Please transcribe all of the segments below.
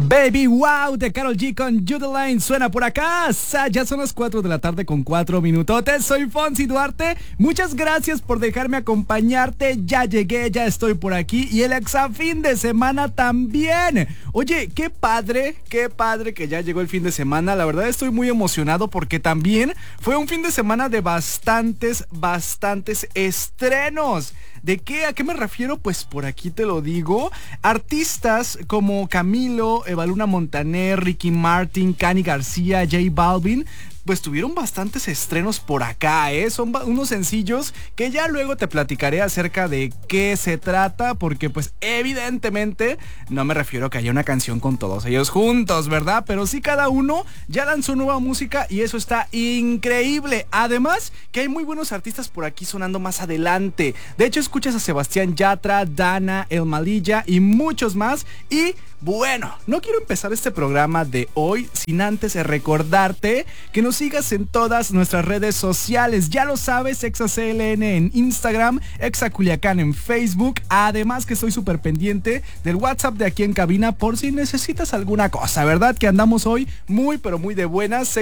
Baby Wow de Karol G con Judeline suena por acá. Ya son las 4 de la tarde con 4 minutotes. Soy Fonsi Duarte. Muchas gracias por dejarme acompañarte. Ya llegué, ya estoy por aquí. Y el exafín de semana también. Oye, qué padre que ya llegó el fin de semana. La verdad estoy muy emocionado porque también fue un fin de semana de bastantes estrenos. ¿De qué? ¿A qué me refiero? Pues por aquí te lo digo. Artistas como Camilo, Evaluna Montaner, Ricky Martin, Cani García, J Balvin, pues tuvieron bastantes estrenos por acá, ¿eh? Son unos sencillos que ya luego te platicaré acerca de qué se trata, porque pues evidentemente no me refiero a que haya una canción con todos ellos juntos, ¿verdad? Pero sí cada uno ya lanzó nueva música y eso está increíble. Además que hay muy buenos artistas por aquí sonando más adelante. De hecho escuchas a Sebastián Yatra, Dana, El Malilla y muchos más. Y bueno, no quiero empezar este programa de hoy sin antes recordarte que nos sigas en todas nuestras redes sociales. Ya lo sabes, ExaCLN en Instagram, ExaCuliacán en Facebook. Además que estoy súper pendiente del WhatsApp de aquí en cabina por si necesitas alguna cosa, ¿verdad? Que andamos hoy muy pero muy de buenas.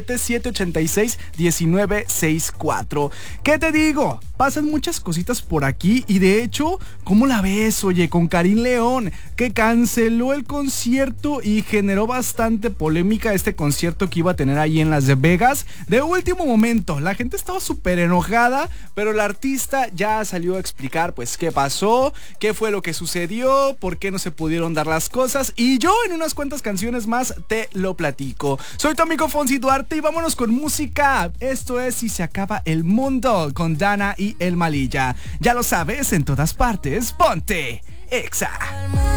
667-786-1964. ¿Qué te digo? Pasan muchas cositas por aquí y de hecho, ¿cómo la ves? Oye, con Karim León, que canceló el concierto y generó bastante polémica este concierto que iba a tener ahí en Las Vegas. De último momento, la gente estaba súper enojada, pero el artista ya salió a explicar pues qué pasó, qué fue lo que sucedió, por qué no se pudieron dar las cosas y yo en unas cuantas canciones más te lo platico. Soy tu amigo Fonsi Duarte y vámonos con música. Esto es Si se acaba el mundo con Dana y El Malilla. Ya lo sabes, en todas partes, ponte Exa.